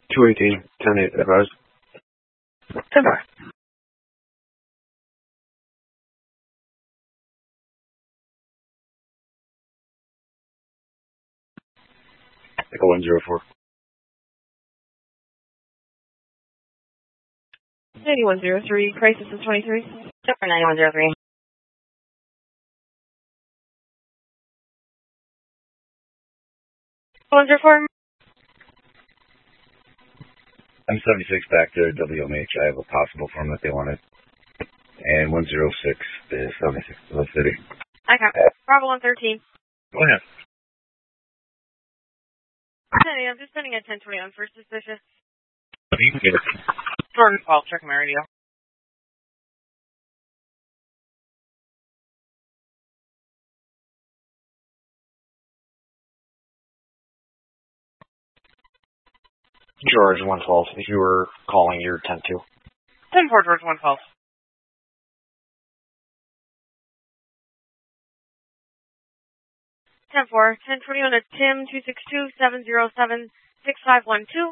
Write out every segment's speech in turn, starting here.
218, 10-8, advised. 10-4. Echo 104. 9103, crisis is 23. Silver 9103. Echo 104. I'm 76 back to WMH. I have a possible form that they wanted. And 106 is 76 to the city. Okay. Bravo 113. Go ahead. Hey, I'm just sending a 1020 on first suspicious. Jordan 12, check my radio. George 112, if you were calling your 10-2. 10-4, George 112. 10-4, 1020 on a Tim 262-707-6512.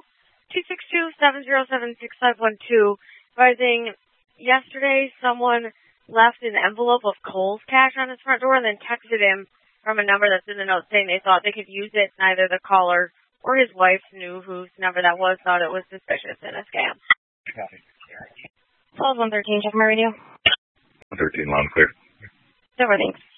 262-707-6512. Advising yesterday someone left an envelope of Kohl's cash on his front door and then texted him from a number that's in the note saying they thought they could use it. Neither the caller or his wife knew whose number that was, thought it was suspicious and a scam. Calls 113, check my radio. 113, loud and clear. Silver, thanks.